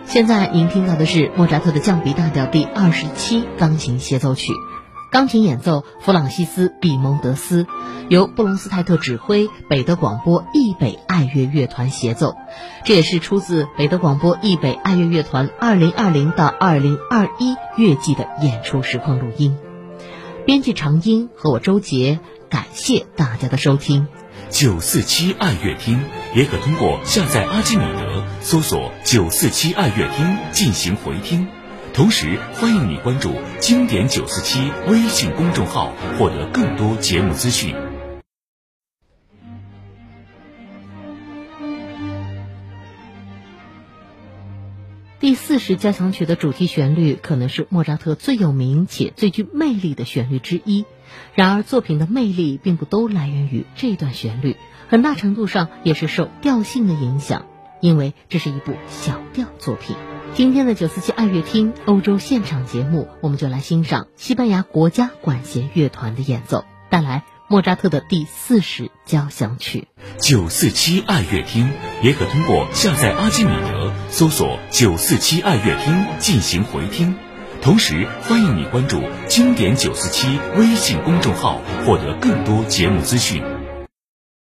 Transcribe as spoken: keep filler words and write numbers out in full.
现在您听到的是莫扎特的降 B 大调第二十七钢琴协奏曲，钢琴演奏弗朗西斯·毕蒙德斯，由布隆斯泰特指挥，北德广播易北爱乐乐团协奏。这也是出自北德广播易北爱乐乐团二零二零到二零二一乐季的演出实况录音。编辑常英和我周杰，感谢大家的收听。 九四七爱乐厅也可通过下载阿基米德搜索九四七爱乐厅进行回听，同时欢迎你关注经典九四七微信公众号，获得更多节目资讯。 第四十交响曲的主题旋律可能是莫扎特最有名且最具魅力的旋律之一，然而作品的魅力并不都来源于这段旋律，很大程度上也是受调性的影响，因为这是一部小调作品。今天的九四七爱乐厅欧洲现场节目，我们就来欣赏西班牙国家管弦乐团的演奏，带来莫扎特的第四十交响曲。 九四七爱乐厅也可通过下载阿基米德搜索九四七爱乐厅进行回听，同时欢迎你关注经典九四七微信公众号，获得更多节目资讯。